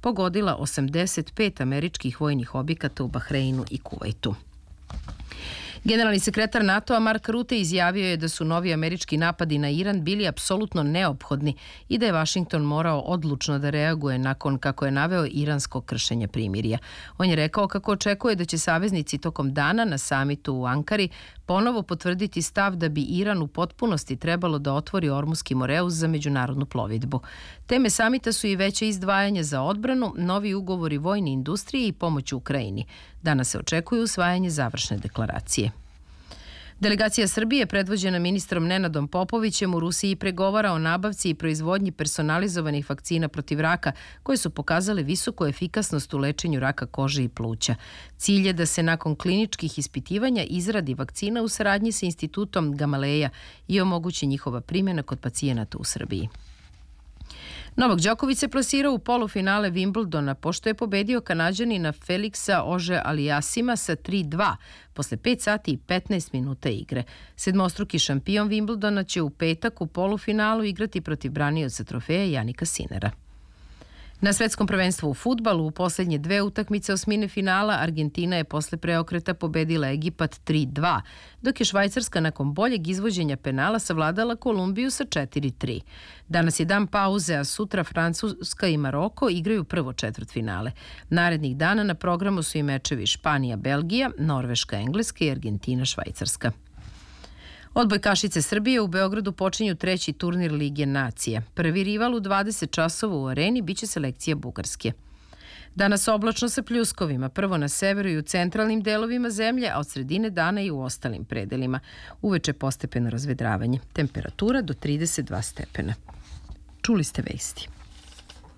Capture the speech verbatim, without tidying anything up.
pogodila osamdeset pet američkih vojnih objekata u Bahreinu i Kuvajtu. Generalni sekretar NATO-a Mark Rutte izjavio je da su novi američki napadi na Iran bili apsolutno neophodni i da je Vašington morao odlučno da reaguje nakon, kako je naveo, iransko kršenje primirja. On je rekao kako očekuje da će saveznici tokom dana na samitu u Ankari ponovo potvrditi stav da bi Iran u potpunosti trebalo da otvori Ormuski moreus za međunarodnu plovidbu. Teme samita su i veće izdvajanje za odbranu, novi ugovori vojne industrije i pomoć Ukrajini. Danas se očekuje usvajanje završne deklaracije. Delegacija Srbije, predvođena ministrom Nenadom Popovićem, u Rusiji pregovara o nabavci i proizvodnji personalizovanih vakcina protiv raka, koje su pokazale visoku efikasnost u lečenju raka kože i pluća. Cilj je da se nakon kliničkih ispitivanja izradi vakcina u saradnji sa institutom Gamaleja i omogući njihova primjena kod pacijenata u Srbiji. Novak Đoković se plasirao u polufinale Wimbledona pošto je pobedio Kanađanina Felixa Auger-Aliassima sa tri dva posle pet sati i petnaest minuta igre. Sedmostruki šampion Wimbledona će u petak u polufinalu igrati protiv branioca trofeja Janika Sinera. Na svetskom prvenstvu u fudbalu u poslednje dve utakmice osmine finala Argentina je posle preokreta pobedila Egipat tri dva, dok je Švajcarska nakon boljeg izvođenja penala savladala Kolumbiju sa četiri tri. Danas je dan pauze, a sutra Francuska i Maroko igraju prvo četvrtfinale. Narednih dana na programu su i mečevi Španija-Belgija, Norveška-Engleska i Argentina-Švajcarska. Odbojkašice Srbije u Beogradu počinju treći turnir Lige nacija. Prvi rival u dvadeset časova u Areni biće selekcija Bugarske. Danas oblačno sa pljuskovima, prvo na severu i u centralnim delovima zemlje, a od sredine dana i u ostalim predelima. Uveče postepeno razvedravanje. Temperatura do trideset dva stepena. Čuli ste vesti.